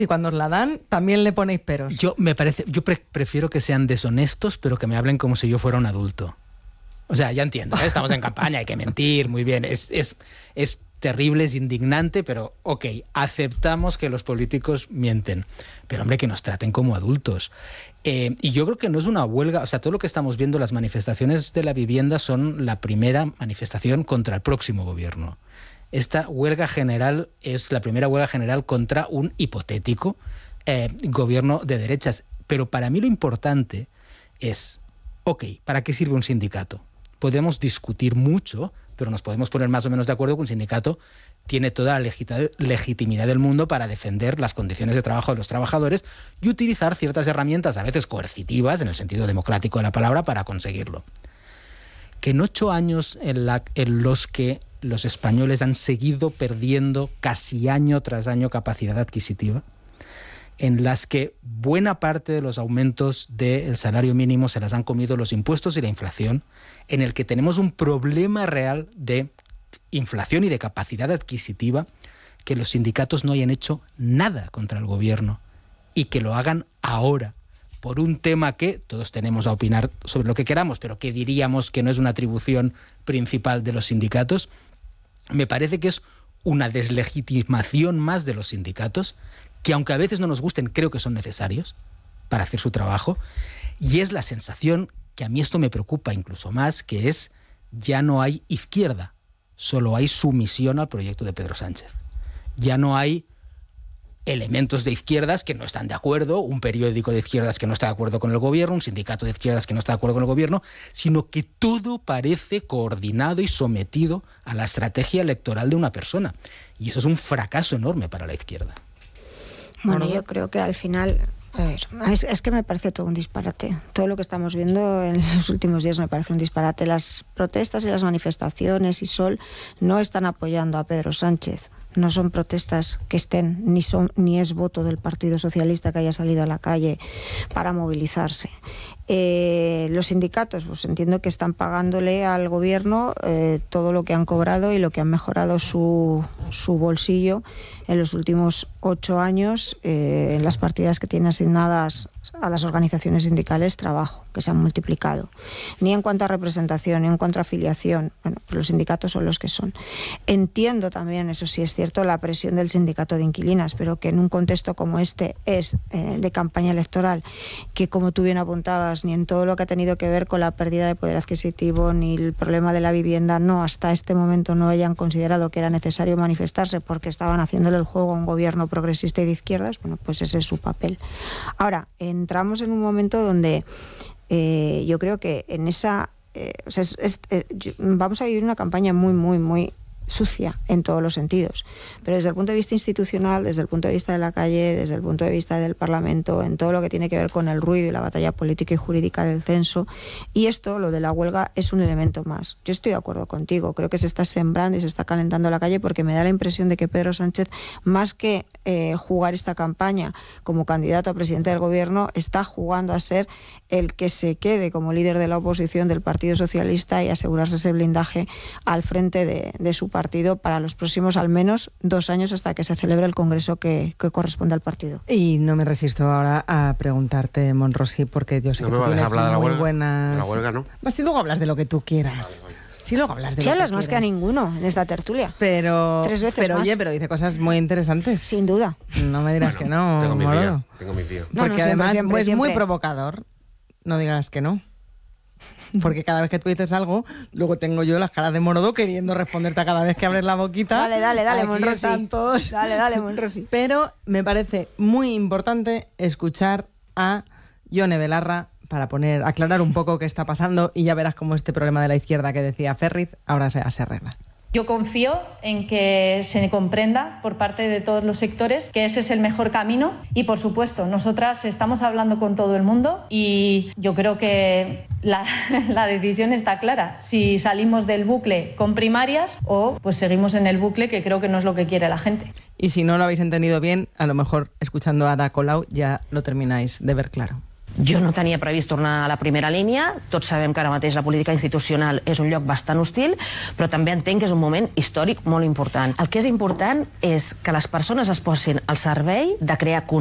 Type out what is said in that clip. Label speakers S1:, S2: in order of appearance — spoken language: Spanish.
S1: Y cuando os la dan, también le ponéis peros.
S2: Yo prefiero que sean deshonestos, pero que me hablen como si yo fuera un adulto. O sea, ya entiendo, ¿eh? Estamos en campaña, hay que mentir, muy bien. Es terrible, es indignante, pero ok, aceptamos que los políticos mienten. Pero hombre, que nos traten como adultos. Y yo creo que no es una huelga, o sea, todo lo que estamos viendo, las manifestaciones de la vivienda son la primera manifestación contra el próximo gobierno. Esta huelga general es la primera huelga general contra un hipotético gobierno de derechas. Pero para mí lo importante es, ok, ¿para qué sirve un sindicato? Podemos discutir mucho, pero nos podemos poner más o menos de acuerdo que un sindicato tiene toda la legitimidad del mundo para defender las condiciones de trabajo de los trabajadores y utilizar ciertas herramientas, a veces coercitivas, en el sentido democrático de la palabra, para conseguirlo. Que en 8 años en los que los españoles han seguido perdiendo casi año tras año capacidad adquisitiva, en las que buena parte de los aumentos del salario mínimo se las han comido los impuestos y la inflación, en el que tenemos un problema real de inflación y de capacidad adquisitiva, que los sindicatos no hayan hecho nada contra el gobierno y que lo hagan ahora, por un tema que todos tenemos a opinar sobre lo que queramos, pero que diríamos que no es una atribución principal de los sindicatos. Me parece que es una deslegitimación más de los sindicatos, que aunque a veces no nos gusten, creo que son necesarios para hacer su trabajo, y es la sensación que a mí esto me preocupa incluso más, que es ya no hay izquierda, solo hay sumisión al proyecto de Pedro Sánchez. Ya no hay elementos de izquierdas que no están de acuerdo, un periódico de izquierdas que no está de acuerdo con el gobierno, un sindicato de izquierdas que no está de acuerdo con el gobierno, sino que todo parece coordinado y sometido a la estrategia electoral de una persona. Y eso es un fracaso enorme para la izquierda.
S3: Bueno, yo creo que al final, a ver, es que me parece todo un disparate. Todo lo que estamos viendo en los últimos días me parece un disparate. Las protestas y las manifestaciones y Sol no están apoyando a Pedro Sánchez. No son protestas que estén, ni es voto del Partido Socialista que haya salido a la calle para movilizarse. Los sindicatos, pues entiendo que están pagándole al gobierno todo lo que han cobrado y lo que han mejorado su bolsillo en los últimos 8 años en las partidas que tiene asignadas a las organizaciones sindicales trabajo, que se han multiplicado. Ni en cuanto a representación, ni en cuanto a afiliación. Bueno, pues los sindicatos son los que son. Entiendo también, eso sí es cierto, la presión del sindicato de inquilinas, pero que en un contexto como este es de campaña electoral, que como tú bien apuntabas, ni en todo lo que ha tenido que ver con la pérdida de poder adquisitivo, ni el problema de la vivienda, no, hasta este momento no hayan considerado que era necesario manifestarse porque estaban haciéndole el juego a un gobierno progresista y de izquierdas, bueno, pues ese es su papel. Ahora, entramos en un momento donde yo creo que en esa... vamos a vivir una campaña muy, muy, muy sucia en todos los sentidos, pero desde el punto de vista institucional, desde el punto de vista de la calle, desde el punto de vista del Parlamento, en todo lo que tiene que ver con el ruido y la batalla política y jurídica del censo, y esto, lo de la huelga, es un elemento más. Yo estoy de acuerdo contigo, creo que se está sembrando y se está calentando la calle porque me da la impresión de que Pedro Sánchez, más que jugar esta campaña como candidato a presidente del gobierno, está jugando a ser el que se quede como líder de la oposición del Partido Socialista y asegurarse ese blindaje al frente de su partido para los próximos al menos 2 años hasta que se celebre el congreso que corresponde al partido.
S1: Y no me resisto ahora a preguntarte, Monrosí, porque yo sé que tú tienes muy buenas...
S4: De la huelga, ¿no?
S1: Pues si luego hablas de lo que tú quieras. Vale. Si luego hablas de lo que
S3: hablas
S1: quieras.
S3: Más que a ninguno en esta tertulia.
S1: Pero
S3: 3 veces más.
S1: Oye, pero dice cosas muy interesantes.
S3: Sin duda.
S1: No me dirás que no, Morodo.
S4: Tengo mi tío.
S1: Porque
S3: no,
S1: además
S3: siempre,
S1: es muy provocador. No digas que no. Porque cada vez que tú dices algo, luego tengo yo las caras de Morodo queriendo responderte a cada vez que abres la boquita.
S3: Dale, Monrosí.
S1: Dale, Monrosí. Pero me parece muy importante escuchar a Yone Belarra para aclarar un poco qué está pasando, y ya verás cómo este problema de la izquierda que decía Ferriz ahora se arregla.
S5: Yo confío en que se comprenda por parte de todos los sectores que ese es el mejor camino y, por supuesto, nosotras estamos hablando con todo el mundo y yo creo que la decisión está clara. Si salimos del bucle con primarias o pues seguimos en el bucle, que creo que no es lo que quiere la gente.
S1: Y si no lo habéis entendido bien, a lo mejor escuchando a Ada Colau ya lo termináis de ver claro.
S4: Jo no tenia previst tornar a la primera línia, tots sabem que ara mateix la política institucional és un lloc bastant hostil, però també entenc que és un moment històric molt important. El que és important és que les persones es posin al servei de crear